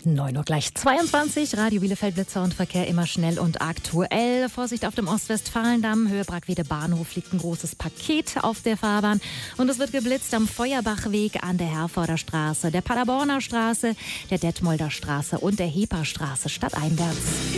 9 Uhr gleich 22, Radio Bielefeld, Blitzer und Verkehr immer schnell und aktuell. Vorsicht auf dem Ostwestfalendamm, Höhe Brackwede Bahnhof liegt ein großes Paket auf der Fahrbahn und es wird geblitzt am Feuerbachweg an der Herforder Straße, der Paderborner Straße, der Detmolder Straße und der Heperstraße stadteinwärts.